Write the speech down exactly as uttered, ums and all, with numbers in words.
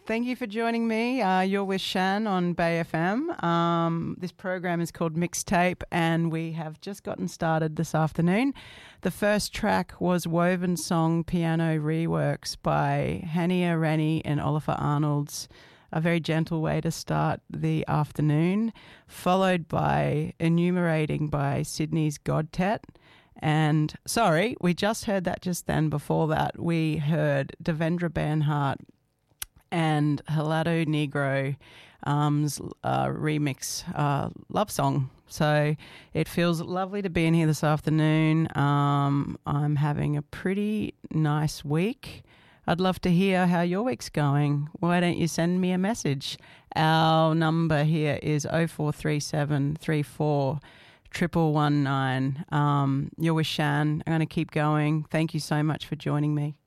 Thank you for joining me. Uh, you're with Shan on Bay F M. Um, this program is called Mixtape, and we have just gotten started this afternoon. The first track was Woven Song Piano Reworks by Hania Rennie and Oliver Arnolds. A very gentle way to start the afternoon, followed by Enumerating by Sydney's Godtet. And sorry, we just heard that just then. Before that, we heard Devendra Banhart and Helado Negro um's uh, remix uh, love song. So it feels lovely to be in here this afternoon. Um, I'm having a pretty nice week. I'd love to hear how your week's going. Why don't you send me a message? Our number here is oh four three seven three four triple one nine. Um, you're with Shan. I'm going to keep going. Thank you so much for joining me.